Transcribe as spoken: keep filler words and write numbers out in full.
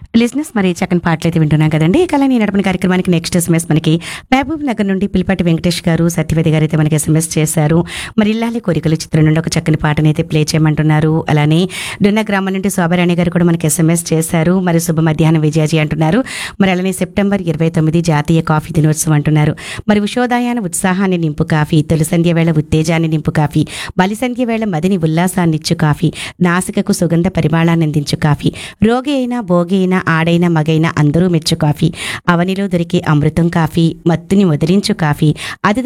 లిజినెస్ మరి చక్కని పాటలు అయితే వింటున్నాం కదండి. ఇక అలా నేను నడపని కార్యక్రమానికి నెక్స్ట్ ఎస్ఎంఎస్ మనకి మహబూబ్ నగర్ నుండి పిల్పాటి వెంకటేష్ గారు సత్యవతి గారు అయితే మనకి ఎస్ఎంఎస్ చేశారు. మరి ఇల్లాలి కోరికలు చిత్రం నుండి ఒక చక్కని పాటని అయితే ప్లే చేయమంటున్నారు. అలానే దున్న గ్రామం నుండి శోభారాణి గారు కూడా మనకి ఎస్ఎంఎస్ చేశారు. మరి శుభ మధ్యాహ్నం విజయాజీ అంటున్నారు. మరి అలానే సెప్టెంబర్ ఇరవై తొమ్మిది జాతీయ కాఫీ దినోత్సవం అంటున్నారు. మరి ఉషోదయాన ఉత్సాహాన్ని నింపు కాఫీ, తొలి సంధ్య వేళ ఉత్తేజాన్ని నింపు కాఫీ, బలి సంధ్య వేళ మదిని ఉల్లాసాన్నిచ్చు కాఫీ, నాసికకు సుగంధ పరిమాళాన్ని అందించు కాఫీ, రోగి అయినా భోగి అయినా ఆడైనా మగైనా అందరూ మెచ్చు కాఫీ, అవనిలో దొరికే అమృతం కాఫీ, మత్తుని వదిలించు కాఫీ, అతిథి